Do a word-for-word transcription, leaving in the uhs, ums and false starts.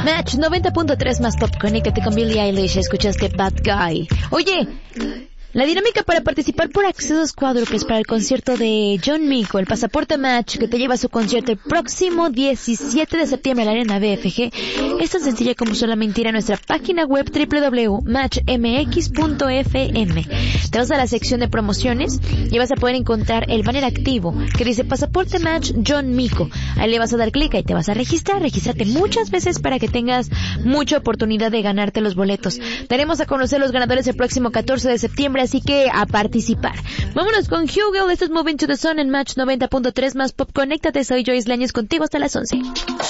Match noventa punto tres más pop. Conéctate con Billie Eilish. Escuchaste Bad Guy. Oye, la dinámica para participar por accesos cuádruples para el concierto de John Mico, el pasaporte Match, que te lleva a su concierto el próximo diecisiete de septiembre en la Arena B F G, es tan sencilla como solamente ir a nuestra página web doble u doble u doble u punto match m x punto f m. Te vas a la sección de promociones y vas a poder encontrar el banner activo que dice pasaporte Match John Mico. Ahí le vas a dar clic y te vas a registrar. Regístrate muchas veces para que tengas mucha oportunidad de ganarte los boletos. Daremos a conocer los ganadores el próximo catorce de septiembre, así que a participar. Vámonos con Hugo. Esto es Moving to the Sun en Match noventa punto tres más pop. Conéctate, soy Joyce Lañez contigo hasta las once.